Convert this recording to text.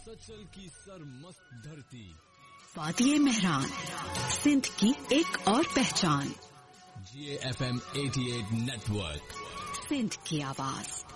सचल की सरमस्त धरती, वादिये मेहरान, सिंध की एक और पहचान। GFM 88 नेटवर्क, सिंध की आवाज।